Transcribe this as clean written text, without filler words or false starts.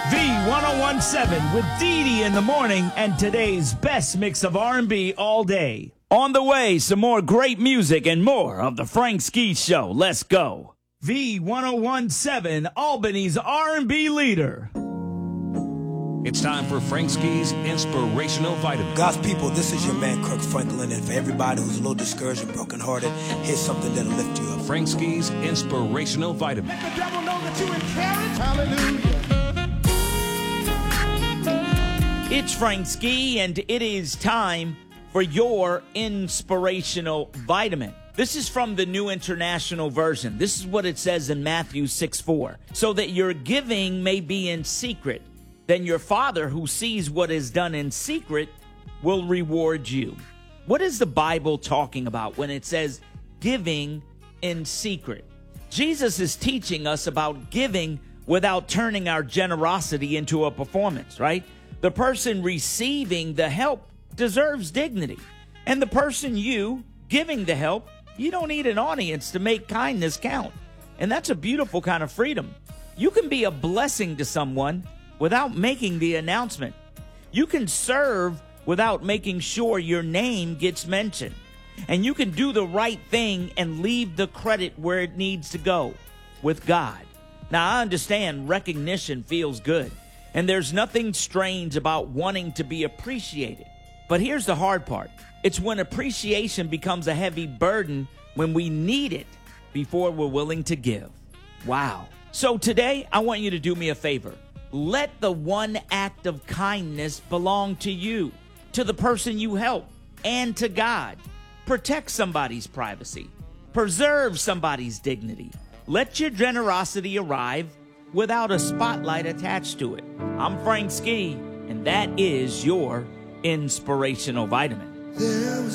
V1017 with Dee Dee in the morning and today's best mix of R&B all day. On the way, some more great music and more of the Frank Ski Show. Let's go. V1017, Albany's R&B leader. It's time for Frank Ski's Inspirational Vitamin. God's people, this is your man Kirk Franklin, and for everybody who's a little discouraged and brokenhearted, here's something that'll lift you up. Frank Ski's Inspirational Vitamin. Let the devil know that you encourage. Hallelujah. It's Frank Ski, and it is time for your Inspirational Vitamin. This is from the New International Version. This is what it says in Matthew 6:4. So that your giving may be in secret, then your Father who sees what is done in secret will reward you. What is the Bible talking about when it says giving in secret? Jesus is teaching us about giving without turning our generosity into a performance, right? The person receiving the help deserves dignity. And the person giving the help, you don't need an audience to make kindness count. And that's a beautiful kind of freedom. You can be a blessing to someone without making the announcement. You can serve without making sure your name gets mentioned. And you can do the right thing and leave the credit where it needs to go, with God. Now, I understand recognition feels good, and there's nothing strange about wanting to be appreciated. But here's the hard part. It's when appreciation becomes a heavy burden when we need it before we're willing to give. Wow. So today, I want you to do me a favor. Let the one act of kindness belong to you, to the person you help, and to God. Protect somebody's privacy. Preserve somebody's dignity. Let your generosity arrive without a spotlight attached to it. I'm Frank Ski, and that is your Inspirational Vitamin. There was